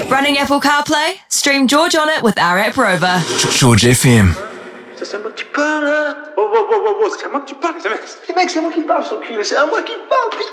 Running Apple CarPlay? Stream George on it with our app Rover. George FM. C'est moi qui parle. Oh, c'est moi qui parle. Les mecs, c'est moi qui parle, son cul. C'est à moi qui parle.